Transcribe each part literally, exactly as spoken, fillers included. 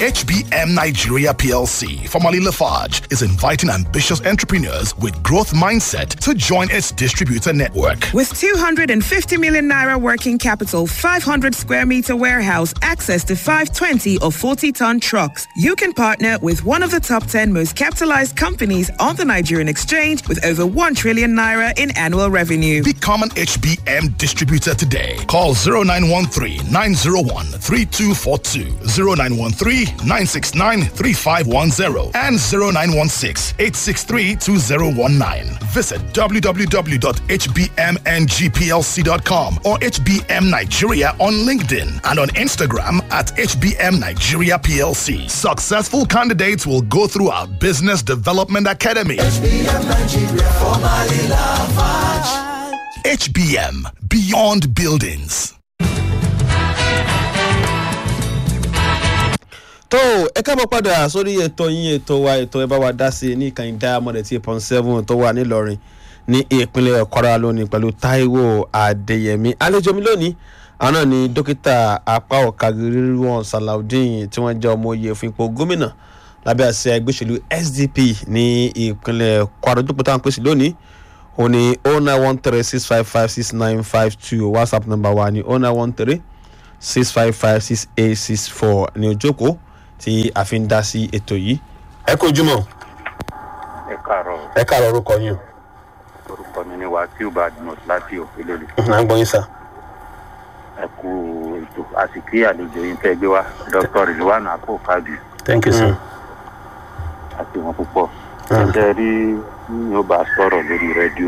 H B M Nigeria P L C, formerly Lafarge, is inviting ambitious entrepreneurs with growth mindset to join its distributor network. With two hundred fifty million naira working capital, five hundred square meter warehouse, access to five twenty or forty ton trucks, you can partner with one of the top ten most capitalized companies on the Nigerian exchange with over one trillion naira in annual revenue. Become an H B M distributor today. Call zero nine one three, nine zero one, three two four two, zero nine one three, nine six nine, three five one zero, and zero nine one six, eight six three, two zero one nine. Visit w w w dot h b m n g p l c dot com or H B M Nigeria on LinkedIn and on Instagram at H B M Nigeria P L C. Successful candidates will go through our Business Development Academy. H B M Nigeria, formerly Lafarge. H B M, Beyond Buildings. tó ẹ káàbọ̀ padà sórí ètò yín ètò wa ètò ẹ bá wa dá sí ní ìkànnì Diamond eight point seven tó wà nílọrin ní ìpínlẹ̀ Kwara lónìí pẹ̀lú Táíwò Adéyẹmí. Àlejò mi lónìí àwọn ni dókítà Apá Ọ̀kagiri wọn Salaudeen tí wọ́n jẹ́ ọmọ oyè fún ipò gómìnà lábẹ́ àṣẹ ẹgbẹ́ òṣèlú S D P ní ìpínlẹ̀ Kwara. Dókítà táwọn pèsè lónìí ó ní oh nine one three six five five six nine five two, WhatsApp number wa ní oh nine one three six five five six eight six four ní ojókòó tí a fi ń dá sí ètò yìí. Ẹ kú ojúmọ́. Ẹ káàárọ̀. Ẹ káàárọ̀, orúkọ yín. Orúkọ mi ni Wasiu Badmus láti Òkèlélè. À ń gbọ́ yín sà. Ẹ kú ètò àsìkí àlejò yín tẹ́ gbé wá Doctor Rilwan Apá Ọ̀kagiri. Thank you sir. Àti wọn púpọ̀. Ẹ rí ní ó bá sọ̀rọ̀ lórí rédíò.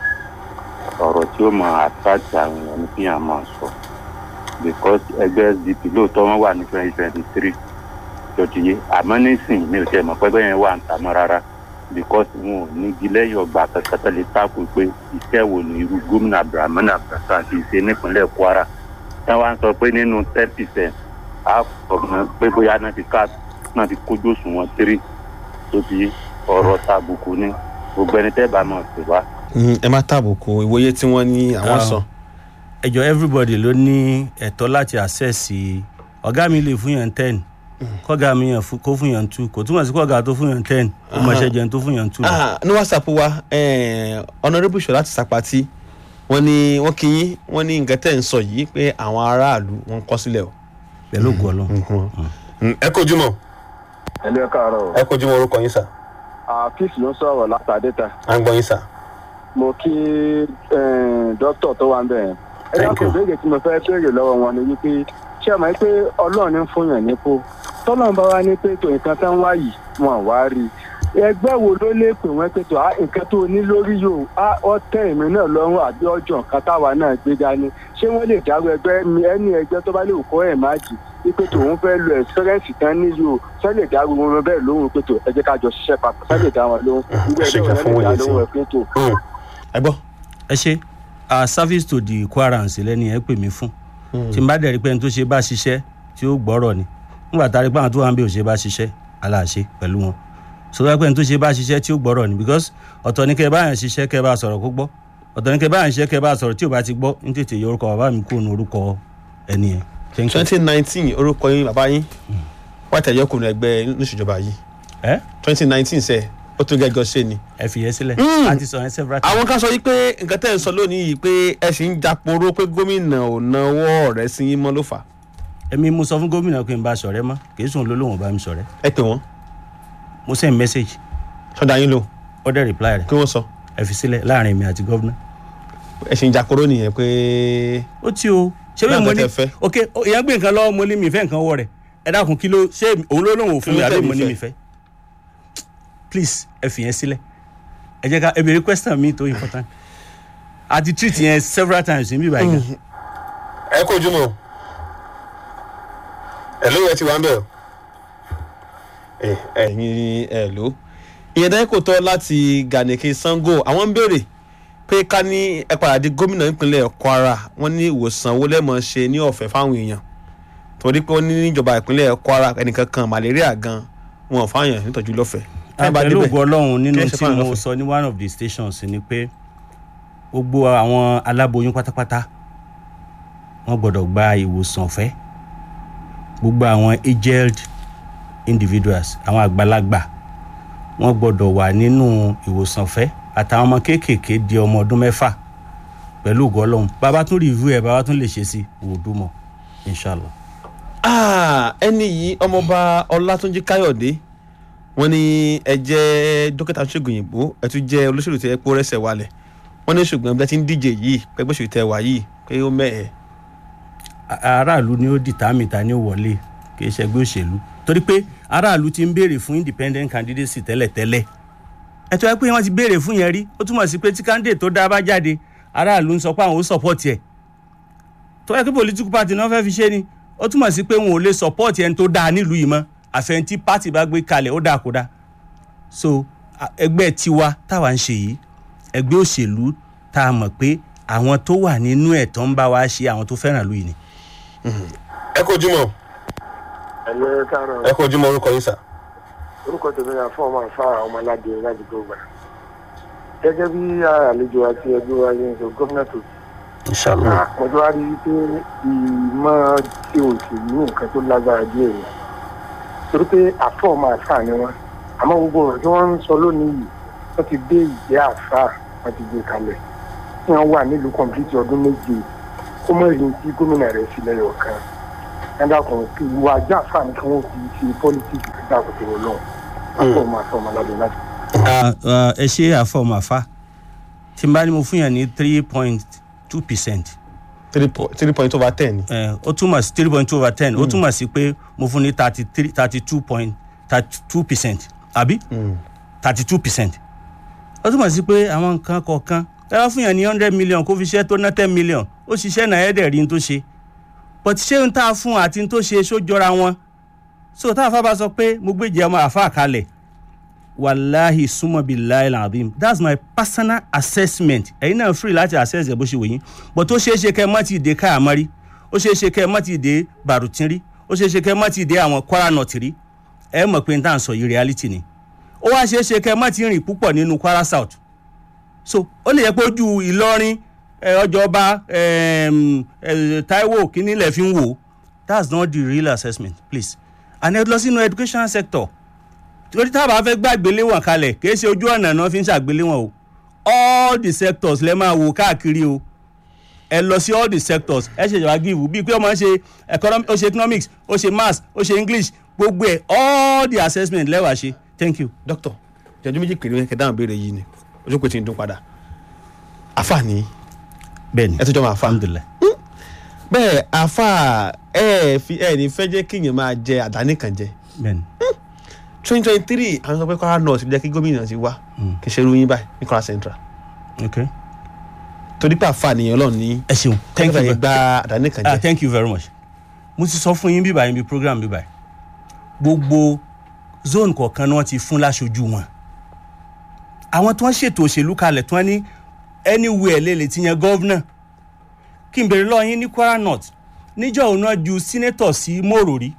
Ọ̀rọ̀ tí ó máa àtàkì àwọn èèyàn ní kí à máa sọ. Because ẹgbẹ́ S D P lóòótọ́ wọn wà ní twenty twenty-three. Jọ̀jìyé àmọ́ nísìnyí mi ò tiẹ̀ mọ̀ pé bẹ́ẹ̀ yẹn wà ń ta mọ́ rárá. Because wọn ò ní igi lẹ́yìn ọgbà kẹkẹtẹ lè tako pé iṣẹ́ wo ni irú gómìnà Abdulrahman Abdulrasaq ti ṣe nípínlẹ̀ Kwara. Tí wọ́n sọ pé nínú ten percent á fọ̀gbọ́n pé bóyá náà ti ká náà ti kójú òṣùwọ̀n three tó ti ọ̀rọ̀ tàbùkù ní gbogbo ẹni tẹ́ bá mọ̀ sí wa. Ẹ má tàbùkù ìwòye tí wọ́n ní àwọn sọ. Ẹjọ́ everybody ló ní ẹ̀tọ́ láti access ọ̀gá mi lè fún yàn ten kọ́gá mi yàn kó fún yàn two kò túmọ̀ sí kọ́gá tó fún yàn ten ó mọ̀ ṣe jẹun tó fún yàn two. Ní WhatsApp wa Honourable Ṣọlá ti Sàpàtì wọ́n ní wọ́n kí yín wọ́n ní nǹkan tẹ́ ń sọ yìí pé àwọn aráàlú wọ́n kọ́ sílẹ̀ o. Pẹ̀lú ògùn Ọlọ́run. Ẹ kú ojúmọ́. Ẹ lé káàárọ̀. Ẹ kú ojúmọ́, orúkọ yín sà. Peace ló ń sọ̀rọ̀ látàdéta. À ń gbọ́ yín sà. Mo kí dókítà tó wà ń bẹ̀ yẹn. Ẹ dákun ìbéèrè tí mo fẹ́ béèrè lọ́wọ́ wọn ni wípé ṣé ẹ mọ̀ pé Ọlọ́run ń fún yàn nípò tọ́lọ́run bá wá ní pé tó nǹkan tán wá yìí wọn wá rí ẹgbẹ́ wo ló lè pè wọ́n pé tó á nǹkan tó ní lórí yóò á ọ tẹ́ èmi náà lọ́rùn àbí ọjọ́ nǹkan táwa náà gbé dání ṣé wọ́n lè dárò ẹgbẹ́ mi ẹni ẹgbẹ́ tó bá lè kọ́ ẹ̀ má jì wípé tòun fẹ́ lo ẹ̀sìpẹ́rẹ́ǹsì tán ní yóò ṣé lè dárò wọn bẹ́ẹ̀ lóhùn pé tó ẹ jẹ́ ká jọ ṣiṣẹ́ papọ̀ ṣé lè dá wọn lóhùn nígbà ẹgbẹ́ wọn lè dá lóhùn ẹ̀ pé tó. Ẹ gbọ́. Ẹ ṣe a service to the Kwarans lẹ́ni ẹ pè mí fún tí n bá dẹ̀ rí pé ẹni tó ṣe bá ṣiṣẹ́ tí ó gbọ́rọ̀ ni nígbà tá a rí pé àwọn tó wà ń bí ò ṣe bá ṣiṣẹ́ aláàṣẹ pẹ̀lú wọn so wá pé ẹni tó ṣe bá ṣiṣẹ́ tí ó gbọ́rọ̀ ni because ọ̀tọ̀ ní kẹ́ ẹ bá yàn ṣiṣẹ́ kẹ́ ẹ bá sọ̀rọ̀ kó gbọ́ ọ̀tọ̀ ní kẹ́ ẹ bá yàn ṣiṣẹ́ kẹ́ ẹ bá sọ̀rọ̀ tí ò bá ti gbọ́ ní tètè yọ orúkọ bàbá mi kúrò ní orúkọ ẹni yẹn. twenty nineteen orúkọ yín bàbá yín wọ́n tẹ̀yọ́ kùnú ẹgbẹ́ níṣèjọba yìí. twenty nineteen sẹ́ẹ̀ ó tún gẹ́gọ́ ṣe ni. Ẹ fi yẹn sílẹ̀ a ti sọ yẹn several times. Àwọn kan sọ yìí pé nǹkan tẹ́ ẹ̀ ń sọ lónìí yìí pé ẹ sì ń japoró pé gómìnà ò náwó ọ̀rẹ́ sí yín mọ́ ló fà. Èmi mo sọ fún gómìnà pé n bá ṣọ̀rẹ́ mọ́ kì í sùn lólóhùn bá mi ṣọ̀rẹ́. Ẹ pè wọ́n. Mo send message. Sọ́dà yín lò. Ó dẹ̀ reply rẹ̀. Kí wọ́n sọ. Ẹ fi sílẹ̀ láàrin mi àti gómìnà. Ẹ sì ń japoró nìyẹn pé. Ó tí o ṣé bí mo ní ok ìyẹn gbé nǹkan lọ́wọ́ mo ní mi fẹ́ nǹkan wọ rẹ̀ ẹ dákun kí ló ṣé òun ló lóun òfin mi àbí mo ní mi fẹ́ please ẹ fi yẹn sílẹ̀ ẹ jẹ́ ká ẹ bèrè question mi tó important a ti treat yẹn several times níbí báyìí. Ẹ kú ojúmọ́ ẹ ló yẹ ti wá ń bẹ̀ ọ́ ẹ ẹ̀yin ẹ ló ìyẹn dáhùn kò tọ́ láti Gànìkì Sango àwọn ń béèrè pé ká ní ẹ padà di gómìnà ìpínlẹ̀ Kwara wọ́n ní ìwòsàn owó lẹ́mọ̀ ṣe ní ọ̀fẹ́ fáwọn èèyàn torí pé wọ́n ní níjọba ìpínlẹ̀ Kwara ẹnìkan kan malaria gan wọn ò fáyàn nítọ́jú lọ́fẹ̀ẹ́. Pẹ̀lú ògo Ọlọ́run nínú tí mo sọ ní one of the stations ni pé gbogbo àwọn aláboyún pátápátá wọ́n gbọ́dọ̀ gba ìwòsàn ọ̀fẹ́ gbogbo àwọn aged individuals àwọn àgbàlagbà wọ́n gbọ́dọ̀ wà nínú ìwòsàn ọ̀fẹ́ àtàwọn ọmọ kéékèèké di ọmọ ọdún mẹ́fà pẹ̀lú ògo Ọlọ́run bàbá tún review ẹ̀ bàbá tún lè ṣe sí wòdùmọ̀ inshallah. ah ẹni yìí ọmọọba Ọlátúnjí Káyọ̀dé wọ́n ní ẹ jẹ́ dókítà ṣègùn òyìnbó ẹ tún jẹ́ olóṣèlú tẹ́ pọ́ rẹ́sẹ̀ wálẹ̀ wọ́n ní ṣùgbọ́n bí ẹ ti ń díje yìí pẹ́gbẹ́ ṣèlú tẹ́ wà yìí pé ó mẹ́ẹ̀. aráàlú ni ó dìtámì ta ni ó wọlé kì í ṣẹgbẹ́ òṣèlú torí pé aráàlú ti ń béèrè fún independent candidacy tẹ́lẹ̀tẹ́lẹ̀ ẹ tó yẹ pé wọ́n ti béèrè fún yẹn rí ó túmọ̀ sí pé tí candidate tó dá bá jáde aráàlú ń sọ pé àwọn ó support ẹ̀ tó yẹ pé political party náà fẹ́ fi ṣe ni ó túmọ̀ sí pé wọn ò lè support ẹni tó dáa nílùú yìí mọ́ àfẹnití party bá gbé kalẹ̀ ó dáa kó dáa so ẹgbẹ́ tiwa táwa ń ṣe yìí ẹgbẹ́ òṣèlú tá a mọ̀ pé àwọn tó wà nínú ẹ̀ tó ń bá wa ṣe àwọn tó fẹ́ràn lùyìí ni. ẹ kò jùmọ̀ ẹ̀yẹ káàárọ̀ ẹ kò jùmọ̀ orúkọ yìí sà. orúkọ tèmi náà fún ọmọ àfa ọmọ aládé láti gbogbo gẹ́gẹ́ bí àlejò àti ẹgbẹ́ wa yẹn sọ gómìnà tó inshallah. mo tó wá rí i pé ìmọ̀ tí òṣèlú nǹkan tó lágbára díẹ̀ ni torí pé àfọ ọmọ àfa ni wọn àmọ́ gbogbo ọ̀rọ̀ tí wọ́n ń sọ lónìí yìí wọ́n ti gbé ìjẹ́ àfa wọ́n ti gbé kalẹ̀ tí wọ́n wà nílùú kọ̀m̀pútì ọdún méje kó mọ̀ èyí tí gómìnà rẹ̀ sílẹ̀ yọ̀ kan ẹ̀dá kan kí ìwà ajá àfa ni kí wọ́n fi ṣe pọ́lítíìkì kí dáàbò tó lọ àfọ ọmọ àfa ọmọ aládé láti. ẹ ṣe àfọmọ àfa tí n bá ní mo fún yàn ní three point two percent. three point over ten ni. ó túmọ̀ sí three point two over ten ó túmọ̀ sí pé mo fún ní thirty three thirty two point thirty two percent àbí thirty two percent. ó túmọ̀ sí pé àwọn nǹkan kọ̀ọ̀kan ẹ wá fún yàn ní hundred million kó fi ṣe tó ná ten million ó ṣiṣẹ́ náà ẹ̀ẹ́dẹ̀ rí n tó ṣe but ṣé n tá a fún àti n tó ṣe ṣó jọra wọn so tá a fà bá sọ pé mo gbé jẹ́ ọmọ àfa kalẹ̀ wàláhì súnmọ́ billahi alazim that's my personal assessment ẹ̀yin náà free láti assess ẹ̀ bó ṣe wò yín but ó ṣeé ṣe kẹ́ ẹ mọ́ ti dé káàmọ́rí ó ṣeé ṣe kẹ́ ẹ mọ́ ti dé bàrùtín rí ó ṣeé ṣe kẹ́ ẹ mọ́ ti dé àwọn Kwara North rí ẹ mọ̀ pé n tá à ń sọ yìí reality ni ó wá ṣeé ṣe kẹ́ ẹ mọ́ ti rìn púpọ̀ nínú Kwara South so ó lè yẹ pé ojú Ìlọrin ọjọba Táíwò kíní lẹ̀ fi ń wò that's not the real assessment please and ẹ lọ sínú education sector torí tá a bá fẹ́ gbàgbéléwọ̀n kalẹ̀ kì í ṣe ojú ọ̀nà náà fi ń ṣàgbéléwọ̀n o all the sectors lẹ́ máa wò káàkiri o ẹ lọ sí all the sectors ẹ ṣe ìjọba give bíi pé ọmọ ṣe economic ó ṣe economics ó ṣe maths ó ṣe English gbogbo ẹ all the assessment lẹ́wàá ṣe thank you. doctor ìjọba méjì péré kẹ dáhùn béèrè yìí ni ojú pé tí ń dún padà àfààní bẹ́ẹ̀ni ẹ tó jọ máa fa alhamdulilayi. bẹ́ẹ̀ àfà ẹ fi ẹ ní fẹ́ jẹ́ kíyàn máa jẹ àdáni kan jẹ. bẹ́ẹ̀ni. twenty twenty three àwọn sọ pé Kwara North jẹ́ kí gómìnà ti wá kì í ṣe irú yín báyìí ní Kwara Central. okay. torí pé àfààní Ọlọ́run ní. ẹ ṣeun thank you gba àdáni kan jẹ. ah thank you very much. mo ti sọ fún yín bíbá yín bí program bíbá yín gbogbo zone kọ̀ọ̀kan ni wọ́n ti fún láṣojú wọn àwọn tí wọ́n ṣètò òṣèlú kalẹ̀ tí wọ́n ní anywhere lè lè ti yan gọ́vnà kí n bèrè lọ́ọ́ yín ní Kwara North níjọ́ òun náà ju senator sí Mòrò rí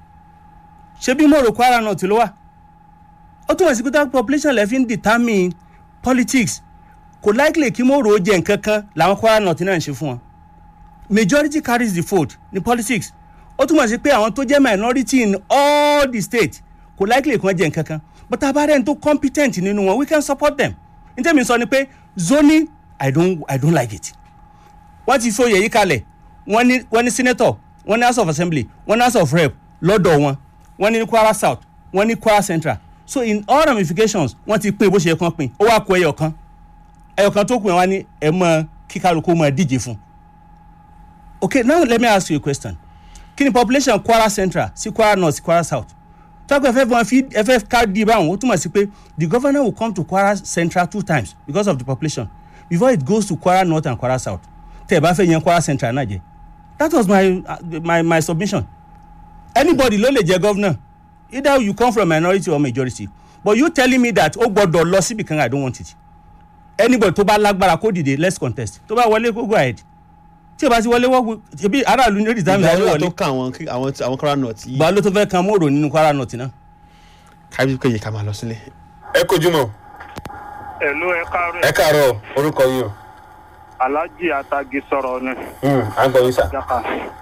ṣé bí Mòrò Kwara North ló wà ó túmọ̀ sí pé that population lè fi ń determine politics kò likely kí Mòrò jẹ nǹkan kan làwọn Kwara North náà ń ṣe fún wọn majority carries the vote ní politics ó túmọ̀ sí pé àwọn tó jẹ́ minority in all the states kò likely kí wọ́n jẹ nǹkan kan but abarẹ́ni tó competent nínú wọn we can support them n tẹ́mi sọ ni pé zoning i don't i don't like it wọ́n ti fòye yìí kalẹ̀ wọ́n ní wọ́n ní senator wọ́n ní house of assembly wọ́n ní house of rep lọ́dọ̀ wọn wọ́n ní Kwara South wọ́n ní Kwara Central so in all ramifications wọ́n ti pín bó ṣe kàn pín ó wá kó ẹyọ kan ẹyọ kan tó kù wá ní ẹ mọ kíkálukú mọ díje fún okay now let me ask you a question kí ni population Kwara Central sí Kwara North sí Kwara South tọ́pẹ́ fẹ́ fọ́n fi ẹ fẹ́ ká di báwọn ó túmọ̀ sí pé the governor will come to Kwara Central two times because of the population before it goes to Kwara North and Kwara South tẹ́ ẹ bá fẹ́ yan Kwara Central náà jẹ that was my uh, my my submission anybody ló lè jẹ governor either you come from minority or majority but you telling me that ó gbọ́dọ̀ lọ síbi kan I don't want it anybody tó bá lágbára kó dìde let's contest tó bá wọlé kó go ahead tí o bá ti wọlé wọ́n ṣebí aráàlú ní ìdáhùn ìdáhùn wọlé. ìgbà tó kàn àwọn àwọn àwọn Kwara North yìí. gbà ló tó fẹ́ kan Mòrò nínú Kwara North náà. kábíyèsí kéye ká máa lọ sílé. ẹ kojú mọ́. ẹ̀lú ẹ káàárọ̀. ẹ káàárọ̀ orúkọ yín o. Alhaji Atagi sọ̀rọ̀ ni. à ń gbọ́ yín sà.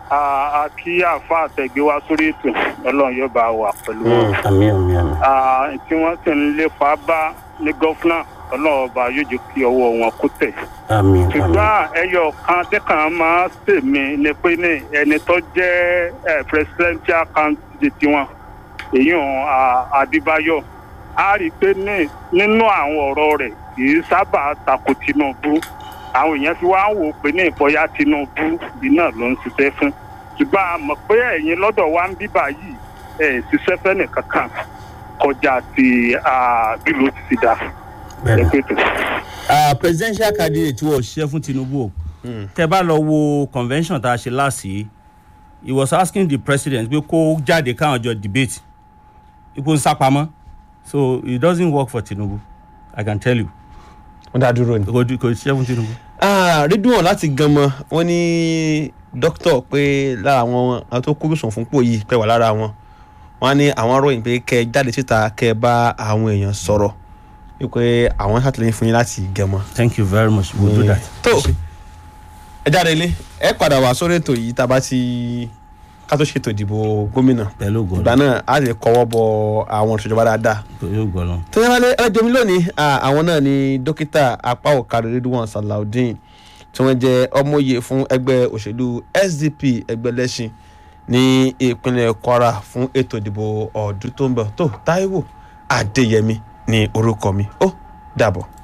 a kí àfa àtẹ̀gbé wa sórí ètò ọlọ́run yóò bá wà pẹ̀lú wọn. àmì àmì àmì. tí wọ́n sì ń lépa bá ní gọ́fúnà ọlọ́run ọba yóò jẹ́ kí ọwọ́ wọn kó tẹ̀. àmì àmì. ṣùgbọ́n ẹyọ kan tẹ́kàn máa ṣèmi ni pé ní ẹni tó jẹ́ presidential candidate wọn èyí hàn Adébáyọ̀ a rí i pé nínú àwọn ọ̀rọ̀ rẹ̀ kì í sábà tako Tinubu àwọn èèyàn fi wá ń wò pé ní ìbọyá Tinubu bí náà ló ń ṣiṣẹ́ fún ṣùgbọ́n a mọ̀ pé ẹ̀yin lọ́dọ̀ wa ń bí báyìí ẹ̀ ṣiṣẹ́ fẹ́ nìkan kan kọjá ti bí ló ti ti dà. presidential candidate wọ́n ṣiṣẹ́ fún Tinubu o tẹ́ bá lọ wo convention tá a ṣe láàsì he was asking the president pé kó jáde káwọn jọ debate ipò ń sápamọ́ so it doesn't work for Tinubu I can tell you. wọ́n dá dúró ni. kò ṣiṣẹ́ fún Tinubu. Ridwan láti Ganmọ wọ́n ní dókítà pé lára àwọn tó kúrú sùn fún pò yìí pẹ́ wà lára wọn wọ́n ní àwọn ròyìn pé kẹ́ ẹ jáde síta kẹ́ ẹ bá àwọn èèyàn sọ̀rọ̀ wípé àwọn ṣàtìlẹ́yìn fún yín láti Ganmọ. thank you very much we will do that. tó ẹ jáde ilé ẹ padà wá sórí ètò yìí tá a bá ti ká tó ṣètò ìdìbò gómìnà pẹ̀lú ògbọ́n ìgbà náà a lè kọ́wọ́ bọ àwọn ìṣèjọba dáadáa. pẹ̀lú ògbọ́n. tẹ́lẹ̀mọ́lẹ́ ẹlẹ́jọ́ mi lónìí àwọn náà ni dókítà apá òkàrẹ̀ Ridwan Salaudeen tí wọ́n jẹ́ ọmọye fún ẹgbẹ́ òṣèlú S D P ẹgbẹ́ lẹ́sìn ní ìpínlẹ̀ Kwara fún ètò ìdìbò ọdún tó ń bọ̀ tó Táíwò Adéyẹmí ní orúkọ mi ó dàbọ̀.